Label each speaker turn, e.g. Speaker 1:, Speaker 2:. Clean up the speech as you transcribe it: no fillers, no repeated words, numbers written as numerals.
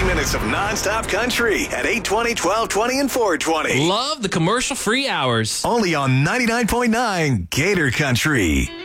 Speaker 1: minutes of nonstop country at 820, 1220, and 420.
Speaker 2: Love the commercial-free hours.
Speaker 1: Only on 99.9 Gator Country.